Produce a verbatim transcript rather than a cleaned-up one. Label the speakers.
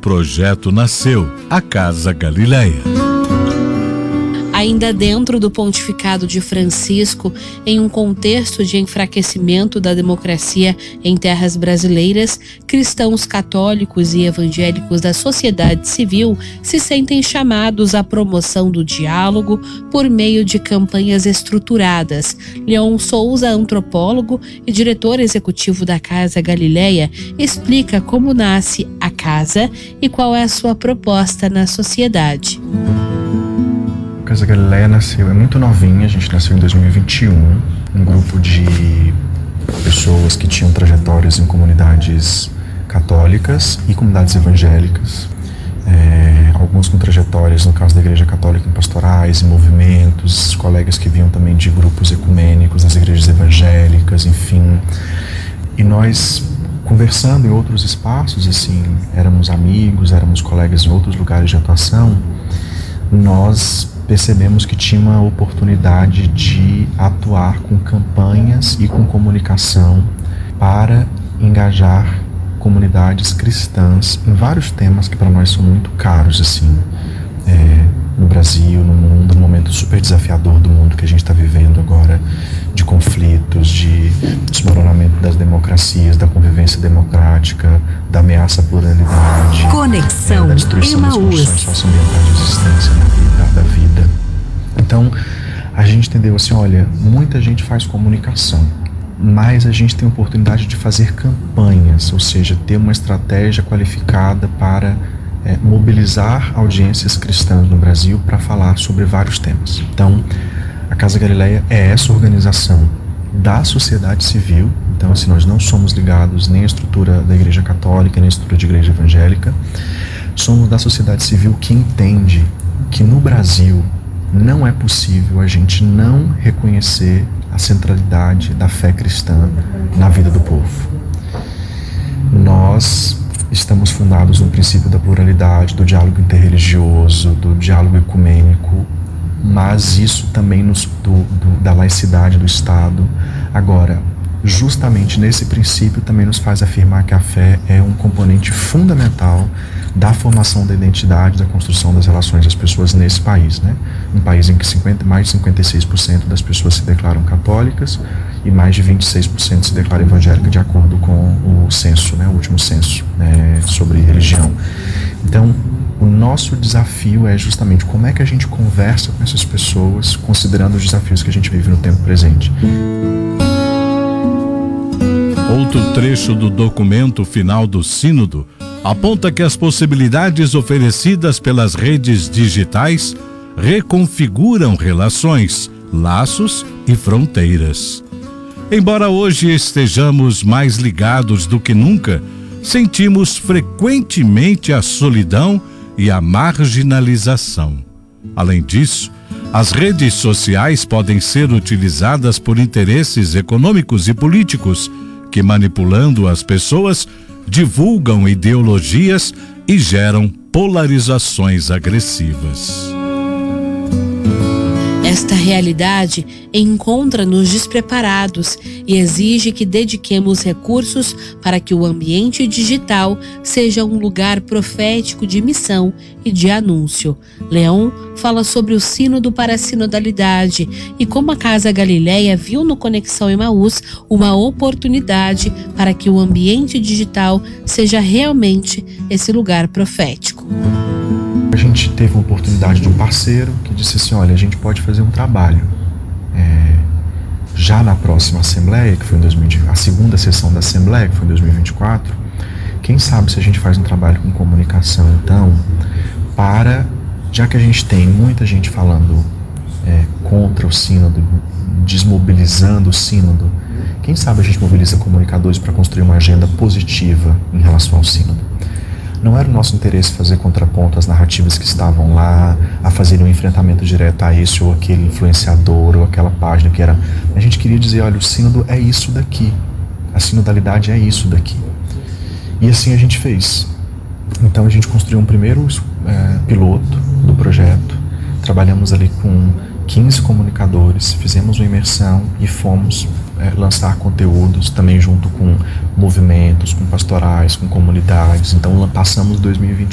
Speaker 1: projeto nasceu, a Casa Galileia.
Speaker 2: Ainda dentro do pontificado de Francisco, em um contexto de enfraquecimento da democracia em terras brasileiras, cristãos católicos e evangélicos da sociedade civil se sentem chamados à promoção do diálogo por meio de campanhas estruturadas. Leon Souza, antropólogo e diretor executivo da Casa Galileia, explica como nasce a casa e qual é a sua proposta na sociedade.
Speaker 3: A Casa Galileia nasceu, é muito novinha, a gente nasceu em dois mil e vinte e um, um grupo de pessoas que tinham trajetórias em comunidades católicas e comunidades evangélicas, é, alguns com trajetórias, no caso da Igreja Católica, em pastorais, em movimentos, colegas que vinham também de grupos ecumênicos, das igrejas evangélicas, enfim. E nós, conversando em outros espaços, assim, éramos amigos, éramos colegas em outros lugares de atuação, nós percebemos que tinha uma oportunidade de atuar com campanhas e com comunicação para engajar comunidades cristãs em vários temas que para nós são muito caros, assim, é, no Brasil, no mundo, no momento super desafiador do mundo que a gente está vivendo agora, de conflitos, de desmoronamento das democracias, da convivência democrática, da ameaça à pluralidade,
Speaker 4: Conexão
Speaker 3: é, da destruição das condições socioambientais de existência, né, da, da vida. Então, a gente entendeu assim, olha, muita gente faz comunicação, mas a gente tem a oportunidade de fazer campanhas, ou seja, ter uma estratégia qualificada para é, mobilizar audiências cristãs no Brasil para falar sobre vários temas. Então, a Casa Galileia é essa organização da sociedade civil. Então, assim, nós não somos ligados nem à estrutura da Igreja Católica, nem à estrutura de Igreja Evangélica. Somos da sociedade civil que entende que no Brasil não é possível a gente não reconhecer a centralidade da fé cristã na vida do povo. Nós estamos fundados no princípio da pluralidade, do diálogo interreligioso, do diálogo ecumênico, mas isso também nos, do, do, da laicidade do Estado. Agora, justamente nesse princípio também nos faz afirmar que a fé é um componente fundamental da formação da identidade, da construção das relações das pessoas nesse país, né? Um país em que cinquenta, mais de cinquenta e seis por cento das pessoas se declaram católicas e mais de vinte e seis por cento se declaram evangélicas, de acordo com o censo, né? O último censo, né, sobre religião. Então, o nosso desafio é justamente como é que a gente conversa com essas pessoas, considerando os desafios que a gente vive no tempo presente.
Speaker 1: Outro trecho do documento final do Sínodo aponta que as possibilidades oferecidas pelas redes digitais reconfiguram relações, laços e fronteiras. Embora hoje estejamos mais ligados do que nunca, sentimos frequentemente a solidão e a marginalização. Além disso, as redes sociais podem ser utilizadas por interesses econômicos e políticos que, manipulando as pessoas, divulgam ideologias e geram polarizações agressivas.
Speaker 2: Esta realidade encontra-nos despreparados e exige que dediquemos recursos para que o ambiente digital seja um lugar profético de missão e de anúncio. Leon fala sobre o Sínodo para a Sinodalidade e como a Casa Galileia viu no Conexão Emaús uma oportunidade para que o ambiente digital seja realmente esse lugar profético.
Speaker 3: A gente teve uma oportunidade de um parceiro que disse assim, olha, a gente pode fazer um trabalho é, já na próxima Assembleia, que foi em dois mil e vinte, a segunda sessão da Assembleia, que foi em dois mil e vinte e quatro, quem sabe se a gente faz um trabalho com comunicação, então, para, já que a gente tem muita gente falando é, contra o Sínodo, desmobilizando o Sínodo, quem sabe a gente mobiliza comunicadores para construir uma agenda positiva em relação ao Sínodo. Não era o nosso interesse fazer contraponto às narrativas que estavam lá, a fazer um enfrentamento direto a esse ou aquele influenciador ou aquela página que era... A gente queria dizer, olha, o Sínodo é isso daqui, a sinodalidade é isso daqui. E assim a gente fez. Então a gente construiu um primeiro é, piloto do projeto, trabalhamos ali com quinze comunicadores, fizemos uma imersão e fomos é, lançar conteúdos também junto com movimentos, com pastorais, com comunidades. Então passamos dois mil e vinte